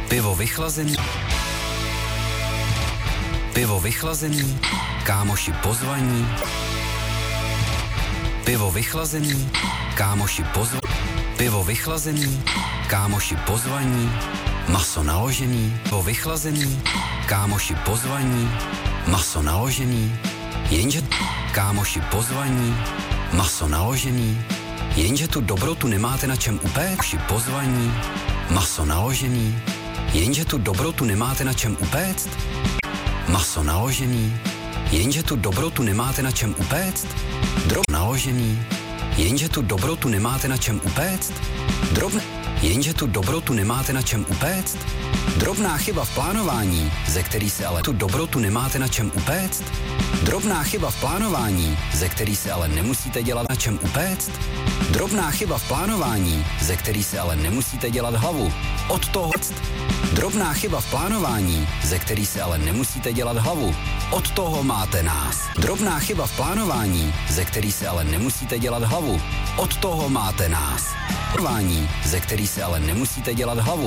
Pivo vychlazený. Pivo vychlazený. Kámoši pozvaní. Pivo vychlazený. Kámoši pozvaní. Pivo vychlazený. Kámoši pozvaní. Maso naložený. Pivo vychlazený. Kámoši pozvaní. Maso naložený. Jenže kámoši pozvaní. Maso naložený. Jenže tu dobrotu nemáte na čem upéct. Pozvaní. Maso naložený. Jenže tu dobrotu nemáte na čem upéct. Maso naložený. Jenže tu dobrotu nemáte na čem upéct. Drob naložený. Jenže tu dobrotu nemáte na čem upéct. Drobné. Jenže tu dobrotu nemáte na čem upéct. Drobná chyba v plánování, ze který se ale tu dobrotu nemáte na čem upéct. Drobná chyba v plánování, ze který se ale nemusíte dělat na čem upéct. Drobná chyba v plánování, ze který se ale nemusíte dělat hlavu. Od toho. Drobná chyba v plánování, ze který se ale nemusíte dělat hlavu. Od toho máte nás. Drobná chyba v plánování, ze který se ale nemusíte dělat hlavu. Od toho máte nás. Plánování, ze který se ale nemusíte dělat hlavu.